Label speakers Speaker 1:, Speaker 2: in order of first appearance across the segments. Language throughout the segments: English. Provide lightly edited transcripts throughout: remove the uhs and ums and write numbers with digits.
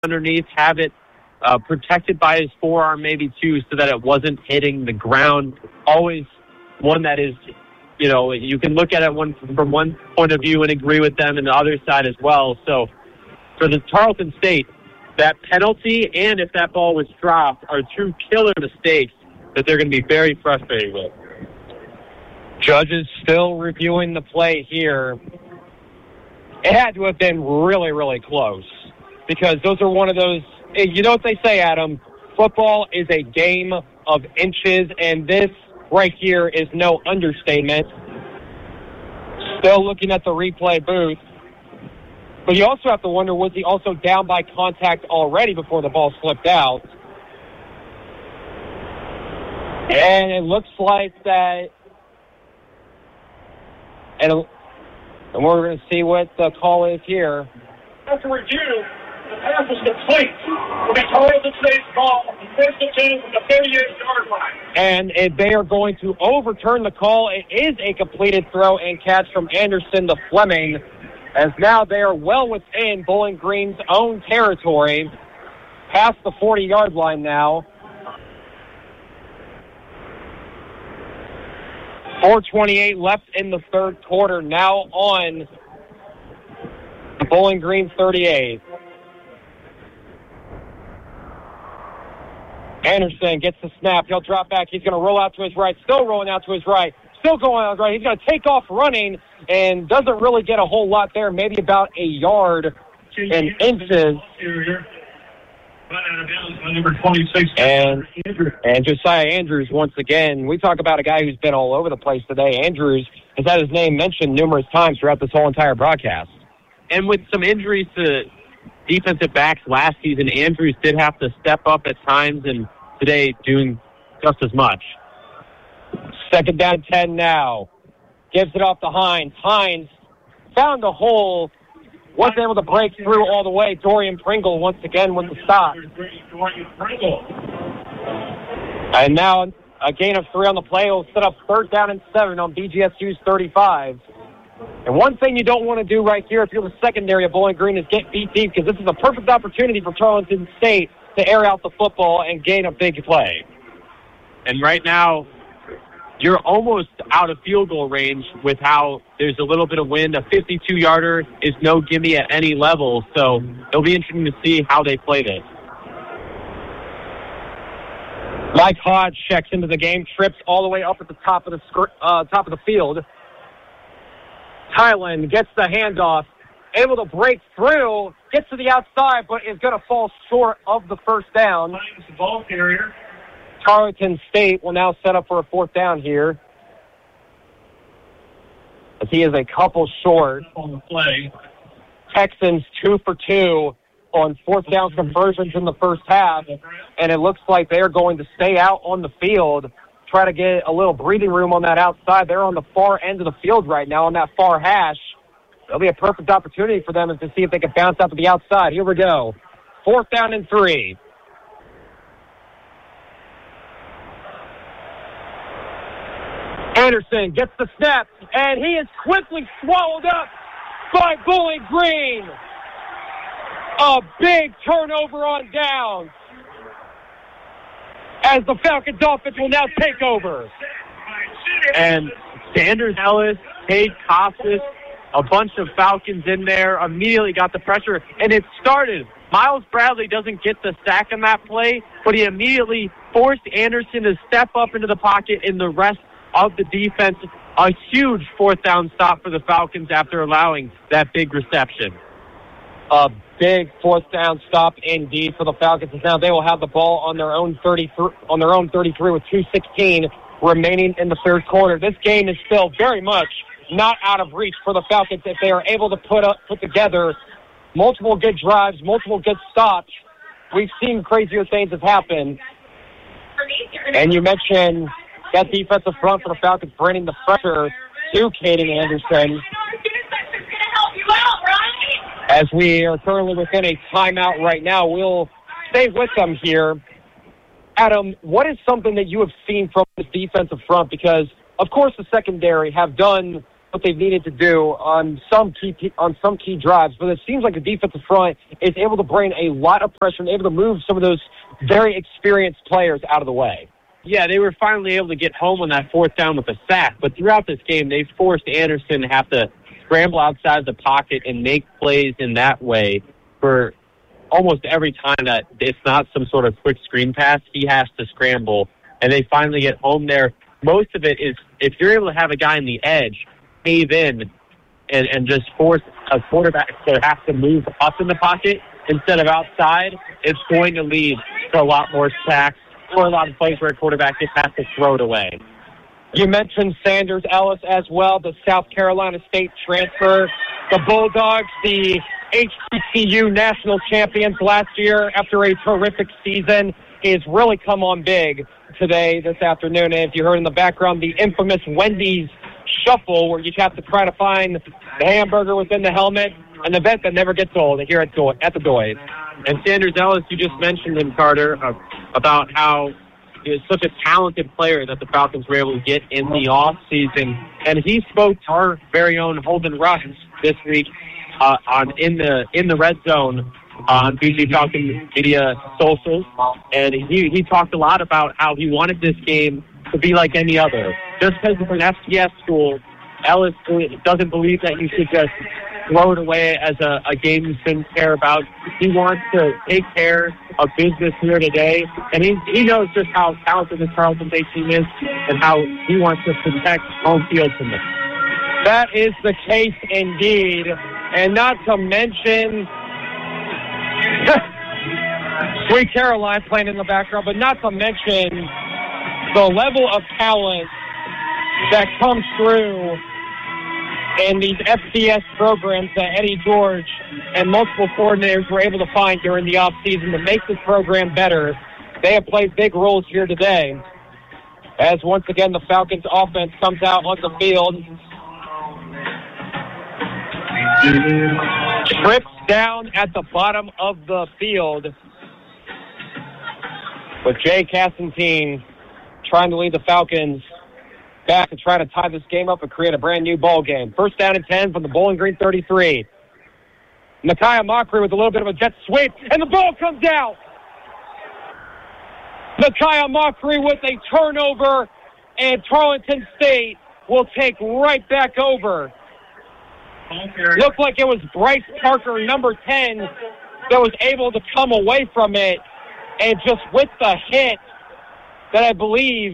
Speaker 1: underneath, have it protected by his forearm maybe too, so that it wasn't hitting the ground. Always one that is, you can look at it from one point of view and agree with them, and the other side as well. So for the Tarleton State, that penalty and if that ball was dropped are two killer mistakes that they're going to be very frustrated with.
Speaker 2: Judges still reviewing the play here. It had to have been really, really close, because those are one of those, you know what they say, Adam, football is a game of inches, and this right here is no understatement. Still looking at the replay booth. But you also have to wonder, was he also down by contact already before the ball slipped out? And it looks like that. And we're going to see what the call is here.
Speaker 3: After review, the pass is complete. Will be Tarleton State's ball from the 10 from the 38-yard line.
Speaker 2: And they are going to overturn the call. It is a completed throw and catch from Anderson to Fleming, as now they are well within Bowling Green's own territory, past the 40-yard line now. 4:28 left in the third quarter, now on the Bowling Green 38. Anderson gets the snap. He'll drop back. He's going to roll out to his right. Still rolling out to his right. Still going out to his right. He's going to take off running and doesn't really get a whole lot there, maybe about a yard and inches.
Speaker 3: Number 26.
Speaker 2: And Josiah Andrews, once again, we talk about a guy who's been all over the place today. Andrews has had his name mentioned numerous times throughout this whole entire broadcast.
Speaker 1: And with some injuries to defensive backs last season, Andrews did have to step up at times, and today doing just as much.
Speaker 2: Second down 10 now. Gives it off to Hines. Hines found a hole. Wasn't able to break through all the way. Dorian Pringle once again with the stop. And now a gain of 3 on the play will set up third down and 7 on BGSU's 35. And one thing you don't want to do right here if you're the secondary of Bowling Green is get beat deep, because this is a perfect opportunity for Tarleton State to air out the football and gain a big play.
Speaker 1: And right now, you're almost out of field goal range with how there's a little bit of wind. A 52-yarder is no gimme at any level, so it'll be interesting to see how they play this.
Speaker 2: Mike Hodge checks into the game, trips all the way up at the top of the field. Tylen gets the handoff, able to break through, gets to the outside, but is going to fall short of the first down.
Speaker 3: The ball carrier.
Speaker 2: Tarleton State will now set up for a fourth down here, as he is a couple short.
Speaker 3: On the play.
Speaker 2: Texans 2 for 2 on fourth down conversions in the first half, and it looks like they're going to stay out on the field, try to get a little breathing room on that outside. They're on the far end of the field right now on that far hash. It'll be a perfect opportunity for them to see if they can bounce out to the outside. Here we go. Fourth down and 3. Anderson gets the snap, and he is quickly swallowed up by Bowling Green. A big turnover on downs, as the Falcons offense will now take over.
Speaker 1: And Sanders Ellis, Tate Costas, a bunch of Falcons in there, immediately got the pressure, and it started. Miles Bradley doesn't get the sack in that play, but he immediately forced Anderson to step up into the pocket, and the rest of the defense, a huge fourth down stop for the Falcons after allowing that big reception.
Speaker 2: A big fourth down stop indeed for the Falcons. Now they will have the ball on their own 33 with 2:16 remaining in the third quarter. This game is still very much not out of reach for the Falcons if they are able to put together multiple good drives, multiple good stops. We've seen crazier things have happened. And you mentioned that defensive front for the Falcons bringing the pressure to Kaden Anderson. As we are currently within a timeout right now, we'll stay with them here. Adam, what is something that you have seen from this defensive front? Because, of course, the secondary have done what they've needed to do on some key drives, but it seems like the defensive front is able to bring a lot of pressure and able to move some of those very experienced players out of the way.
Speaker 1: Yeah, they were finally able to get home on that fourth down with a sack, but throughout this game, they forced Anderson to have to scramble outside the pocket and make plays in that way for almost every time that it's not some sort of quick screen pass. He has to scramble, and they finally get home there. Most of it is if you're able to have a guy in the edge cave in and just force a quarterback to have to move up in the pocket instead of outside, it's going to lead to a lot more sacks or a lot of plays where a quarterback just has to throw it away.
Speaker 2: You mentioned Sanders Ellis as well, the South Carolina State transfer. The Bulldogs, the HBCU national champions last year after a terrific season, is really come on big this afternoon. And if you heard in the background, the infamous Wendy's shuffle where you have to try to find the hamburger within the helmet, an event that never gets old here at the Doys.
Speaker 1: And Sanders Ellis, you just mentioned him, Carter, about how he is such a talented player that the Falcons were able to get in the offseason. And he spoke to our very own Holden Rush this week in the red zone on BG Falcon Media socials. And he talked a lot about how he wanted this game to be like any other. Just because it's an FCS school, Ellis doesn't believe that you should just throw it away as a game you shouldn't care about. He wants to take care of business here today, and he knows just how talented this Tarleton State team is and how he wants to protect home field from them.
Speaker 2: That is the case indeed, and not to mention Sweet Caroline playing in the background, but not to mention the level of talent that comes through in these FCS programs that Eddie George and multiple coordinators were able to find during the offseason to make this program better. They have played big roles here today. As once again the Falcons offense comes out on the field. Trips down at the bottom of the field with Jay Castantine trying to lead the Falcons back and try to tie this game up and create a brand new ball game. First down and 10 from the Bowling Green 33. Nakia Mockery with a little bit of a jet sweep, and the ball comes out. Nakia Mockery with a turnover, and Tarleton State will take right back over. Looked like it was Bryce Parker, number 10, that was able to come away from it, and just with the hit that I believe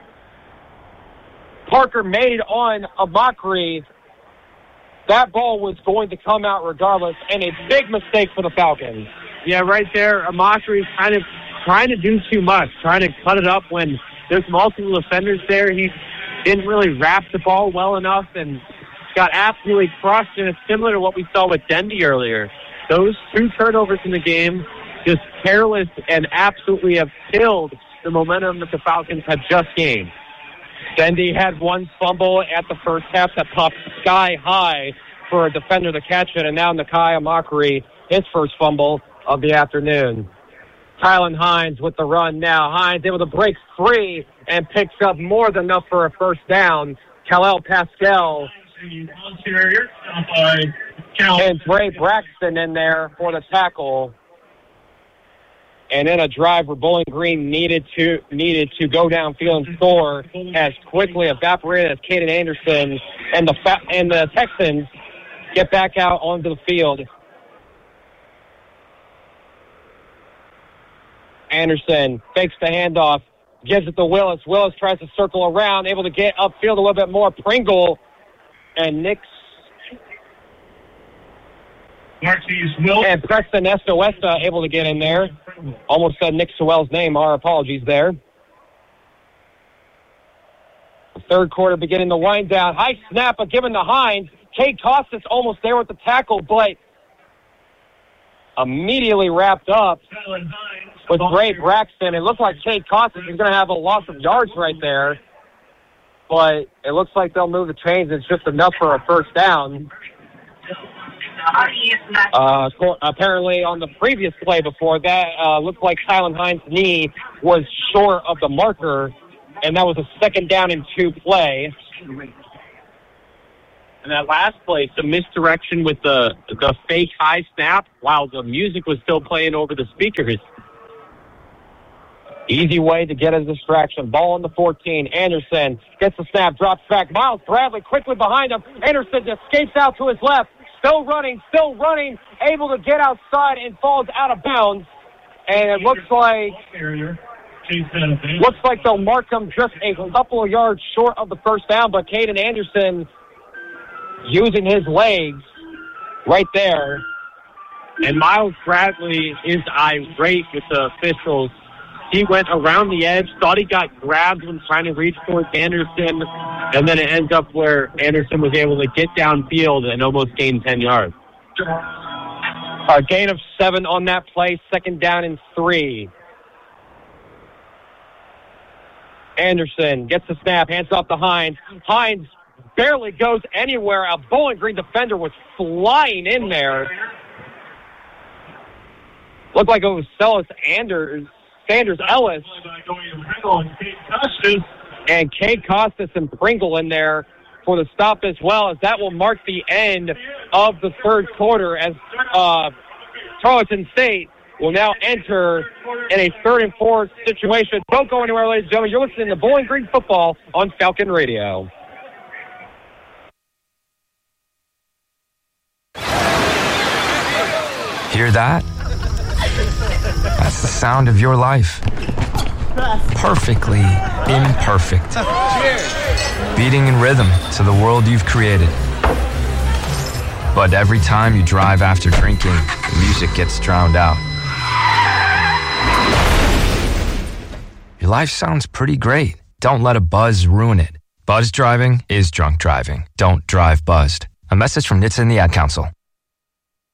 Speaker 2: Parker made on a Mockery, that ball was going to come out regardless, and a big mistake for the Falcons.
Speaker 1: Yeah, right there, Mockery kind of trying to do too much, trying to cut it up when there's multiple defenders there. He didn't really wrap the ball well enough and got absolutely crushed, and it's similar to what we saw with Dendy earlier. Those two turnovers in the game, just careless and absolutely have killed the momentum that the Falcons have just gained.
Speaker 2: Dendy had one fumble at the first half that popped sky high for a defender to catch it, and now Nakia Mockery, his first fumble of the afternoon. Kylan Hines with the run now. Hines able to break free and picks up more than enough for a first down. Khalil Pascal and Dre Braxton in there for the tackle. And in a drive where Bowling Green needed to go downfield and score, has quickly evaporated as Caden Anderson and the Texans get back out onto the field. Anderson fakes the handoff, gives it to Willis. Willis tries to circle around, able to get upfield a little bit more. Pringle and Nix. And Preston Estoesta able to get in there. Almost said Nick Sewell's name. Our apologies there. The third quarter beginning to wind down. High snap, but given to Hines. Cade Costas almost there with the tackle, but immediately wrapped up with Dre Braxton. It looks like Cade Costas is going to have a loss of yards right there, but it looks like they'll move the chains. It's just enough for a first down. Apparently on the previous play before that, looked like Kylan Hines' knee was short of the marker, and that was a second down and 2 play.
Speaker 1: And that last play, some misdirection with the fake high snap while the music was still playing over the speakers.
Speaker 2: Easy way to get a distraction. Ball on the 14. Anderson gets the snap, drops back. Miles Bradley quickly behind him. Anderson escapes out to his left. Still running, able to get outside and falls out of bounds. And it looks like they'll mark him just a couple of yards short of the first down, but Caden Anderson using his legs right there.
Speaker 1: And Miles Bradley is irate with the officials. He went around the edge, thought he got grabbed when trying to reach towards Anderson, and then it ends up where Anderson was able to get downfield and almost gain 10 yards.
Speaker 2: A gain of 7 on that play, 2nd down and 3. Anderson gets the snap, hands off to Hines. Hines barely goes anywhere. A Bowling Green defender was flying in there. Looked like it was Sanders Ellis. And Cade Costas and Pringle in there for the stop as well, as that will mark the end of the third quarter as Tarleton State will now enter in a 3rd and 4 situation. Don't go anywhere, ladies and gentlemen. You're listening to Bowling Green Football on Falcon Radio.
Speaker 4: Hear that? That's the sound of your life. Perfectly imperfect. Beating in rhythm to the world you've created. But every time you drive after drinking, the music gets drowned out. Your life sounds pretty great. Don't let a buzz ruin it. Buzz driving is drunk driving. Don't drive buzzed. A message from NHTSA and the Ad Council.